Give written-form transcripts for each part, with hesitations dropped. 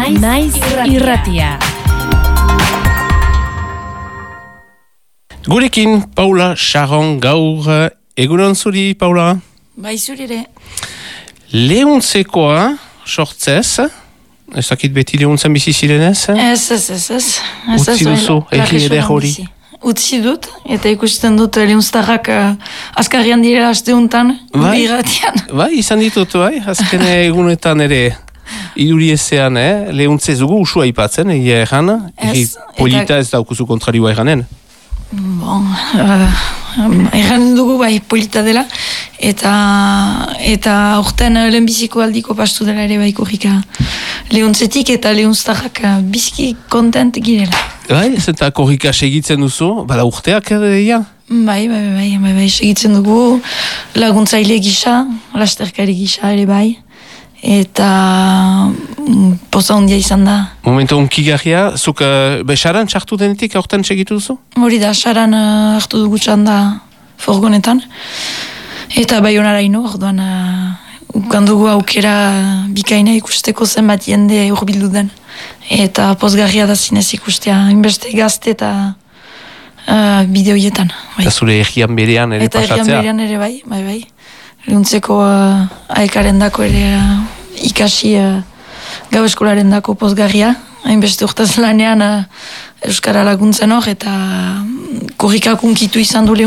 Naiz irratia. Gurekin Paula Sharon gaur, egunon zuri, Paula? Bai zurire. Lehuntzekoa, sortzez, ez dakit beti lehuntzen bizi zirenez? Ez. Utzi duzu, egin eder hori. Utzi dut, eta ikusten dut lehuntztarrak askarrian direla asteuntan, biratian. Bai, izan ditut, bai, azken egunetan ere iduri ezean, lehuntze zugu usua ipatzen, egia erran, polita ez daukuzu kontrarioa erranen. Bon, erran dugu bai polita dela, eta urten lehenbiziko aldiko pastu dela ere bai korrika lehuntzetik eta lehuntztarrak bizki kontent girela. Bai, ez eta korrika segitzen duzu, bada urteak edo Bai, segitzen dugu laguntzaile gisa, lasterkari gisa ere bai, eta poza hondia izan da. Momentu onkigarria, zuk saran txartu denetik aurten segitu duzu? Hori da, saran hartu dugu txanda furgonetan, eta bai honara ino, orduan ukandugu aukera bikaina ikusteko zenbat jende urbildu den. Eta pozgarria da zinez ikustea, inbeste gazte eta bideoietan. Eta zure egian berean ere pasatzea? Eta egian berean ere bai. Lehuntzeko aekaren dako ere ikasi gau eskolaren dako pozgarria. Hainbeste urtaz lanean Euskara laguntzen hor, eta korrikak unkitu izan du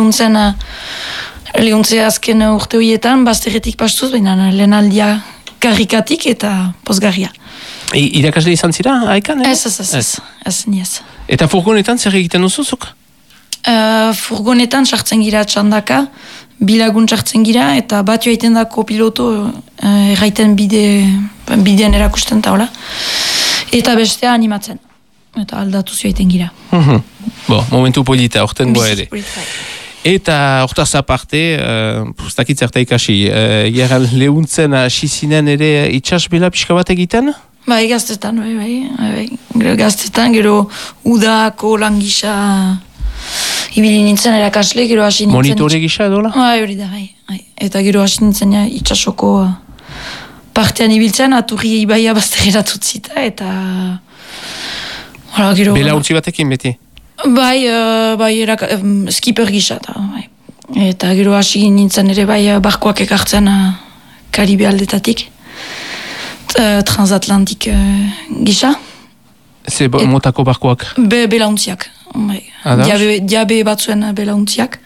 lehuntzea azken urte horietan, bazterretik pastuz, baina lehen aldia karrikatik eta pozgarria. Irakasle izan zira, aekan? Ez, ni ez. Eta furgonetan zer egiten duzuzuk? Furgonetan sartzen gira txandaka, bilagun sartzen gira, eta bat joaiten dako piloto erraiten bidean erakusten taula. Eta bestea animatzen. Eta aldatu zioaiten gira. Momentu polita, orten goa ere. Eta hortaz aparte, ustakit zerta ikasi, jaran lehuntzen hasi zinen ere itxasbela pixka bat egiten? Bai, gaztetan, bai. Gaztetan, gero udako lan gisa ibili nintzen erakasle, gero hasi nintzen... Monitore gisa edola? Bai, hori da, bai. Eta gero hasi nintzen itxasoko partean ibiltzen, aturri ibaia baztegeratut zita, eta... Gero... Belauntzi batekin beti? Bai, skipper gisa, bai. Eta gero hasi nintzen ere bai barkoak ekartzen Karibe aldetatik. Transatlantik gisa. Ze motako barkoak? Belauntziak. Diabe batzuen belauntziak.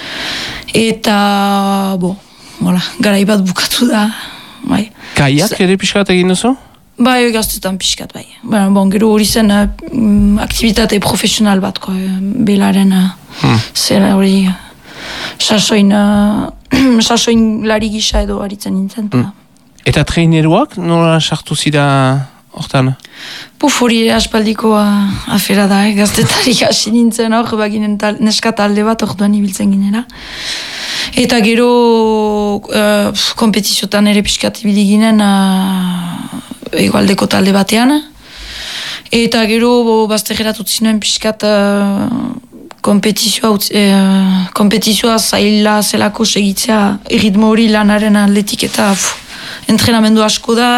Eta, garai bat bukatu da. Bai. Kaiak ere pixkat egin duzu? Bai, gaztetan pixkat, bai. Gero hori zen aktivitate profesional bat, belaren zera hori sasoin lari gisa edo haritzen nintzen. Eta traineruak nola sartu zira hortan? Hori aspaldiko afera da, gaztetarik hasi nintzen hor, baginen neska talde bat orduan ibiltzen ginera. Eta gero kompetiziotan ere pixkat ibili ginen egualdeko talde batean. Eta gero bazterreratut zinuen pixkat kompetizioa zaila zelako segitzea erritmo hori lanaren atletik eta entrenamendu asko da,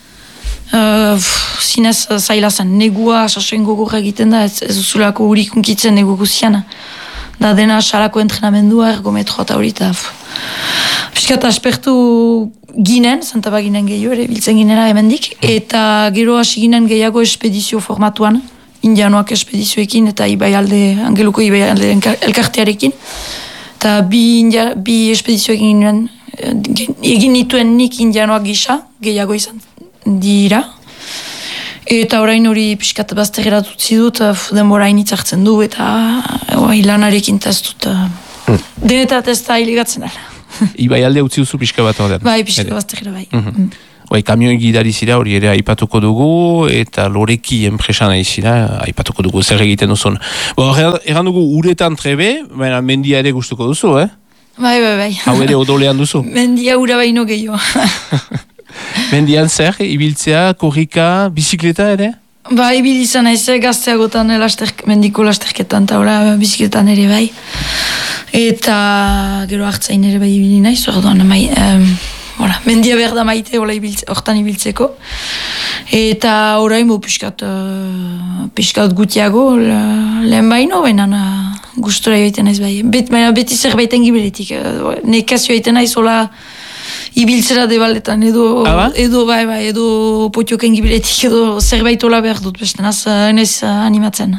zinez zaila zen, negua sasoin gogorra egiten da, ez duzulako hurik unkitzen negu guziana. Da dena salako entrenamendua, ergometro eta hori, eta piskat aspertu ginen, zantaba ginen gehiago ere, biltzen ginera hemendik, eta gero hasi ginen gehiago espedizio formatuan, indianoak espedizioekin, eta angeluko ibaialde elkartearekin, eta bi espedizioekin ginen, egin nituen nik indianoak gisa, gehiago izan dira, eta orain hori pixkat bazterreratut zidut, denbora hainitz hartzen du, eta lanarekin taztut. Denetat ez da hilegatzen ala. Ibai alde utzi duzu pixka bat ordean? Bai, pixka bazterrera bai. Kamioi gidari zira hori ere aipatuko dugu, eta loreki enpresan nahi zira, aipatuko dugu zer egiten duzun. Erran dugu uretan trebe, baina mendia ere gustuko duzu, Bai. Hau ere odolean duzu? Mendia ura baino gehiago. Mendian zer, ibiltzea, korrika, bizikleta ere? Ba, ibil izan naiz, gazteagotan mendiko lasterketan, eta bizikletan ere bai. Eta gero hartzain ere bai ibili naiz, orduan mendia behar da maite hortan ibiltzeko. Eta orain piskat gutiago lehen baino, baina gustora joiten ez bai. Beti zerbaiten giberetik. Nekazio joiten naiz hola ibiltzera debaletan edo potioken giberetik edo zerbait hola behar dut beste naz animatzen.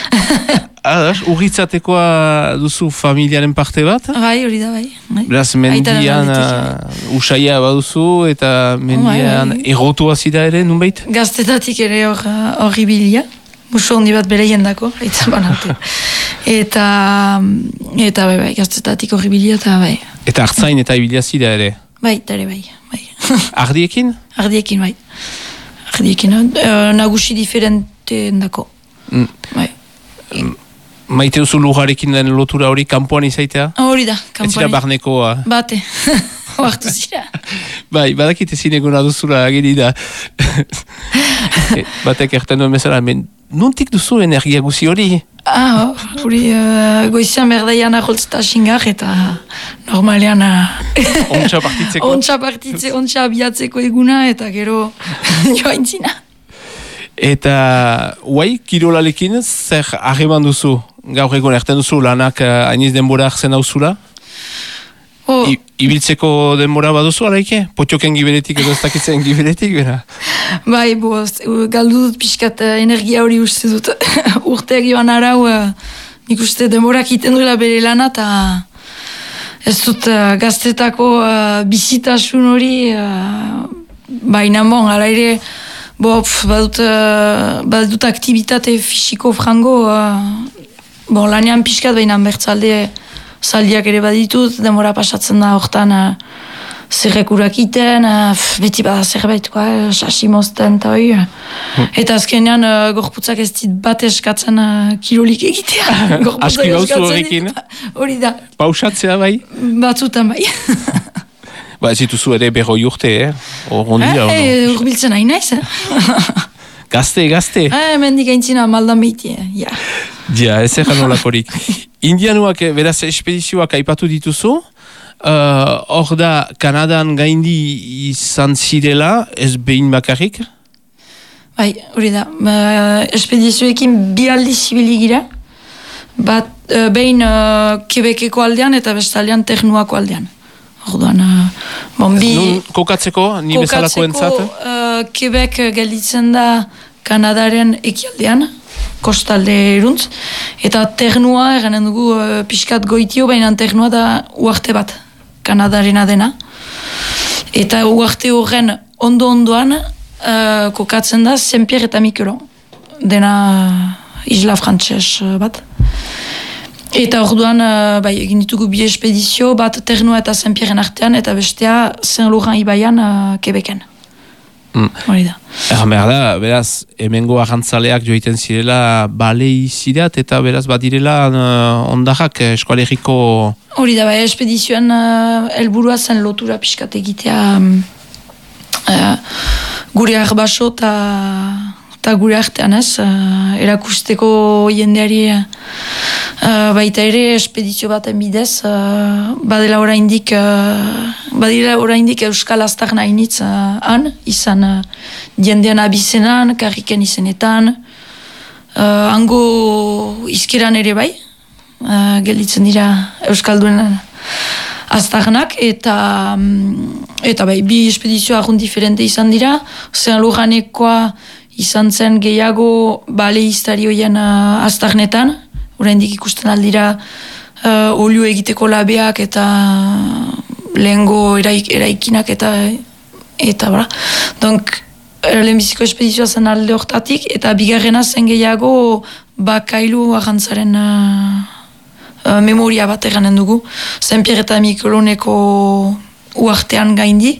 Urritzatekoa duzu familiaren parte bat? Bai, hori da, bai. Beraz, mendian usaia baduzu eta mendian egotua zida ere, nunbait? Gaztetatik ere hori bilia. Muso hondi bat bere jendako, aitzan banatu. Eta bai, gaztetatik hori bilia eta bai. Eta hartzain eta ibilia zida ere? Bai, eta ere bai. Ardiekin? Ardiekin, bai. Nagusi diferente endako. Bai. Maite duzu lugarekin den lotura hori kanpoan izaitea? Hori da, kanpoan. Ez zira barnekoa? Bate, oartu zira. Bai, badakite zineguna duzula agiri da. Batek erten duen bezala, nuntik duzu energia guzi hori? Hori goizian berdaian aholtzeta xingar eta normalean ontsa partitzeko? Ontsa abiatzeko eguna eta gero joaintzina. Eta kirolalekin zer harreman duzu? Gaur egon erten duzu lanak hainiz denbora arzen hauzula? Ibiltzeko denbora baduzu alaike? Potioken giberetik edo ez dakitzen giberetik, bera? Bai, galdu dut pixkat energia hori uste dut. Urteak joan arau, nik uste denborak iten duela bere lana, eta ez dut gaztetako bizitasun hori, baina bon, ala ere, badut aktivitate fisiko frango, lanean pixkat, baina bertzalde zaldiak ere baditut, denbora pasatzen da hortan zerrekurak iten, beti bada zerbait, sasimozten eta hori. Eta azkenean gorputzak ez dit bat eskatzen kirolik egitea. Aski gauzu horrekin? Hori da. Pausatzea bai? Batzutan bai. Ez dituzu ere berroi urte, urbiltzen hain naiz, Gazte. Mendik aintzina maldan behitie, Ja, ez egan olakorik. Indianuak, beraz, espedizioak aipatu dituzu, hor da, Kanadan gaindi izan zirela, ez behin bakarrik? Bai, hori da. Espedizioekin bi aldiz zibili gira, behin Quebeceko aldean eta bestaldean Ternuako aldean. Orduan, kokatzeko, ni bezalako entzat? Quebec gelditzen da Kanadaren ekialdean, kostalde eruntz, eta Ternua eranen dugu pixkat goitio, baina Ternua da uarte bat, Kanadarena dena. Eta uarte horren ondo-ondoan kokatzen da Saint-Pierre eta Miquelon, dena isla frantses bat. Eta orduan, egin ditugu bi espedizio, bat Ternua eta Saint-Pierren artean, eta bestea Saint-Laurent ibaian Quebecen. Hori da. Behar da, beraz, hemengo arrantzaleak joiten zirela balei zirat, eta beraz badirela ondarrak eskualeriko... Hori da, espedizioan helburua zen lotura pixkat egitea gure arbaso eta gure artean ez, erakusteko jendeari baita ere espedizio baten bidez, badela oraindik Euskal Aztarna hainitz izan jendean abizenan, karriken izenetan, hango izkeran ere bai, gelditzen dira Euskalduen Aztarnak, eta bi espedizio arrun diferente izan dira, Saint-Laurentekoa izan zen gehiago baleiztari hoien Aztarnetan, oraindik ikusten aldira olio egiteko labeak eta lehengo eraikinak eta bra. Donc, lehenbiziko espedizioa zen alde hortatik, eta bigarrena zen gehiago bakailu arrantzaren memoria bat eranen dugu. Saint-Pierre eta Miqueloneko uartean gaindi.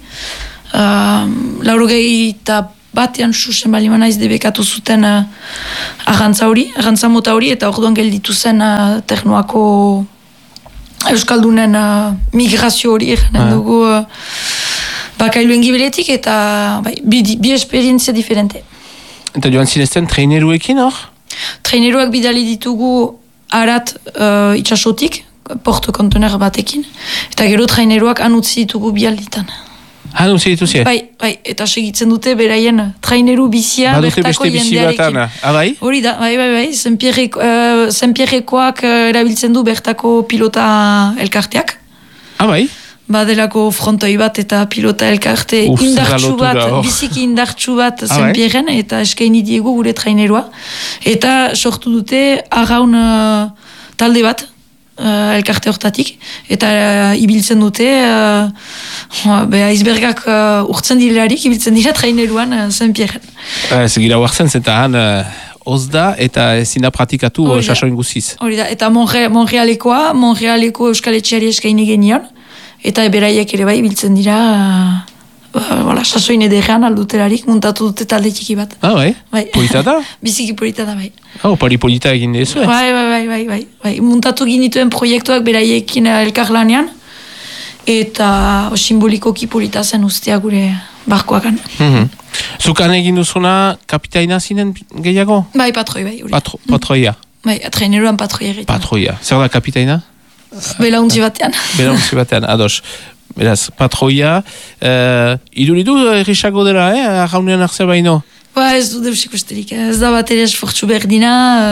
91 batean susen balima naiz debekatu zuten arrantza mota hori, eta orduan gelditu zen Ternuako Euskaldunen migrazio hori eranen dugu bakailuen giberetik, eta bi esperientzia diferente. Eta joan zinezten traineruekin hor? Traineruak bidali ditugu arat itxasotik, porto kontener batekin, eta gero traineruak anutzi ditugu bialditan. Hanun segituzie? Bai, eta segitzen dute beraien traineru bizia Badute bertako beste bizi jendearekin. bat, bai? Hori da, bai, Saint-Pierrekoak erabiltzen du bertako pilota elkarteak. Bai? Badelako frontoi bat eta pilota elkarte indartsu bat, biziki indartsu bat Saint-Pierren, eta eskaini diegu gure trainerua. Eta sortu dute arraun talde bat, elkarte hortatik, eta ibiltzen dute aizbergak urtzen direlarik, ibiltzen dira traineruan Saint-Pierren. Ez gira huartzen zetan ozda eta ezin da pratikatu sasoin guziz. Hori da, eta Montrealeko Euskal Etxeari eskaini genion, eta beraiek ere bai ibiltzen dira sasoin ederrean aldutelarik muntatu dute talde txiki bat. Bai? Polita da? Biziki polita da, bai. Pari polita egin dezu, Bai. Muntatu ginituen proiektuak beraiekin elkarlanean, eta simbolikoki polita zen ustea gure barkoakan. Zukan egin duzuna kapitaina zinen gehiago? Bai, patroi, bai. Patroia? Bai, traineruan patroia egiten. Patroia. Zer da kapitaina? Belauntzi batean. Ados. Beraz, patroia. Iduridu errisago dela, arraunean arzer baino? Ba, ez du deus ikusterik. Ez da bat ere esfortzu berdina.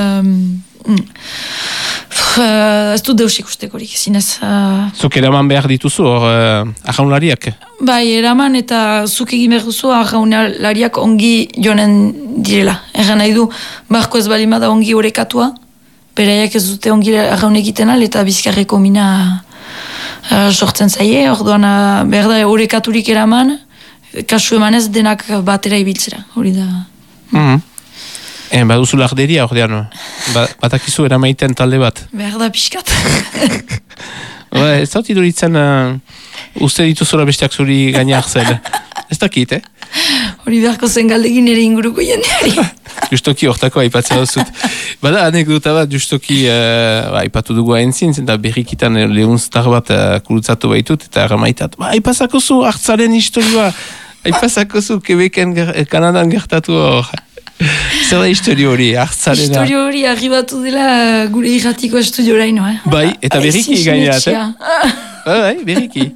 Ez du deus ikustekorik, zinez. Zuk eraman behar dituzu, arraunlariak? Bai, eraman eta zuk egin behar duzu arraunlariak ongi joanen direla. Erran nahi du, barko ez balimada ongi horrekatua. Beraiak ez dute ongi arraun egiten al, eta bizkarreko mina sortzen zaie, orduan behar da horrekaturik eraman, kasu emanez denak batera ibiltzera, hori da. Baduzu larderia, ordean, batakizu eramaiten talde bat. Behar da pixkat. Ez dut iduritzen uste dituzura besteak zuri gainak zen. Ez dakit, Hori beharko zen galdegin ere inguruko jendeari. Justoki hortako aipatzea duzut. Bada anekdota bat, justoki aipatu dugu haintzin, eta berrikitan lehunztar bat kurutzatu baitut, eta ramaitat, aipazakozu hartzaren historioa, aipazakozu Quebecen, Kanadan gertatu hor. Zer da historio hori, hartzarena? Historio hori arribatu dela gure irratiko estudioraino, Bai, eta berriki gaineat, Bai, berriki.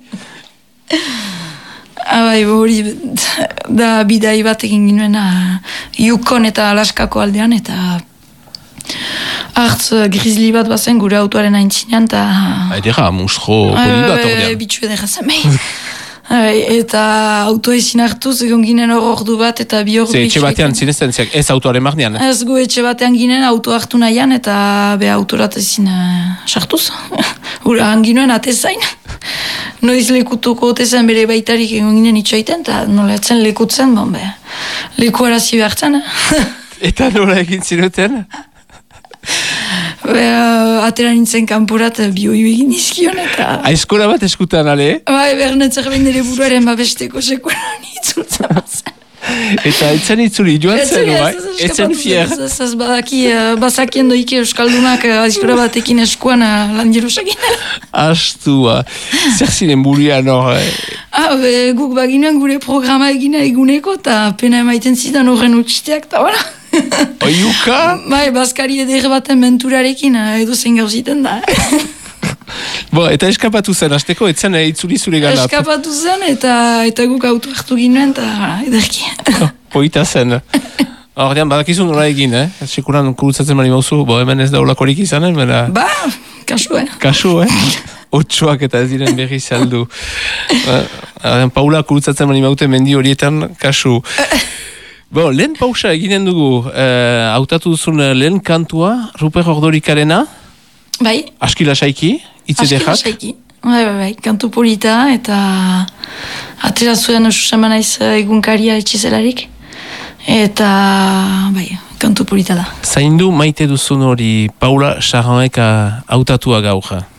Bai, hori da bidai bat egin ginoen Yukon eta Alaskako aldean, eta hartz grizzly bat bazen gure autoaren aintzinean, eta... Edera, musro poli bat ordean. Bitxu edera zen, eta autoa ezin hartuz, egon ginen ordu bat, eta bi ordu... Etxe batean zinezten, ez autoaren marnean? Ez gu etxe batean ginen, autoa hartu nahian, eta be autorat ezin sartuz. Hura hanginuen atezain. Noiz lekutuko otezen bere baitarik egon ginen itxaiten, eta nola etzen lekutzen, leku arazi behartzen. Eta nola egin zinuten? Atera nintzen kanporat bioio egin izkion, eta... Aizkola bat eskutan, ale? Bai, bernetzak behin nire buruaren babesteko sekuran itzultzen batzen. Eta etzen itzuli, joan zen, bai? Etzen fier. Ez badaki, bazakien doike euskaldunak aizkola batekin eskuan landierosakin. Astua. Zer ziren burian hor? Guk baginean gure programa egina eguneko, eta pena emaiten zidan horren utxiteak, eta bora. Oiuka? Bai, bazkari eder baten menturarekin edo zen gauziten da. Eta eskapatu zen, azteko, etzen itzuli zure ganat. Eskapatu zen, eta guk auto hartu ginen, eta ederki. Poita zen. Ordean, badakizu nola egin, Sekuran kurutzatzen mani mauzu, hemen ez da olakorik izanen, bera... Kasu, Kasu, Otsuak eta ez diren berri saldu. Paula kurutzatzen mani maute mendi horietan, kasu. Lehen pausa eginen dugu, hautatu duzun lehen kantua, Ruper Ordorikarena. Bai. Askila saiki, itzedexak. Askila saiki. Bai, kantu polita, eta atera zuen susama naiz egunkaria etxizelarik. Eta, kantu polita da. Zaindu maite duzun hori Paula Charronek hautatua gauja.